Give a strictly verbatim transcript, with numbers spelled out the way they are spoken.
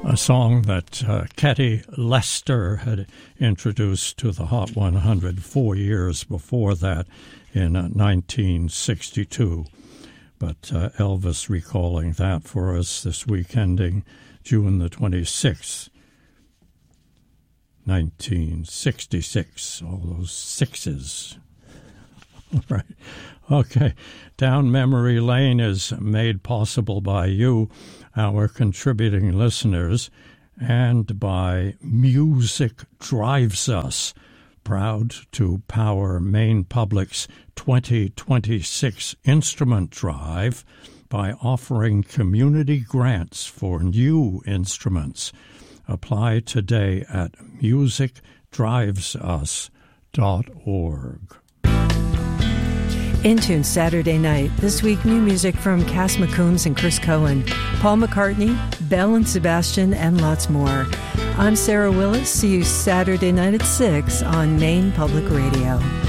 a song that uh, Ketty Lester had introduced to the Hot one hundred four years before that in uh, nineteen sixty-two. But uh, Elvis recalling that for us this week, ending June the twenty-sixth, nineteen sixty-six. All those sixes. All right. Okay. Down Memory Lane is made possible by you, our contributing listeners, and by Music Drives Us, proud to power Maine Public's twenty twenty-six Instrument Drive by offering community grants for new instruments. Apply today at music drives us dot org. Intune Saturday night. This week, new music from Cass McCombs and Chris Cohen, Paul McCartney, Belle and Sebastian, and lots more. I'm Sarah Willis. See you Saturday night at six on Maine Public Radio.